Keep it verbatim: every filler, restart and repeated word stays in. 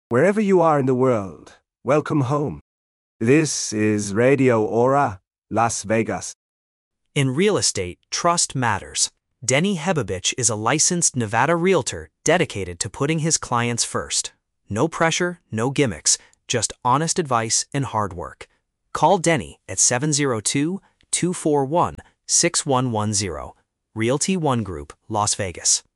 Wherever you are in the world, welcome home. This is Radio Aura, Las Vegas. In real estate, trust matters. Denny Hebovich is a licensed Nevada realtor dedicated to putting his clients first. No pressure, no gimmicks, just honest advice and hard work. Call Denny at seven zero two, two four one, six one one zero. Realty One Group, Las Vegas.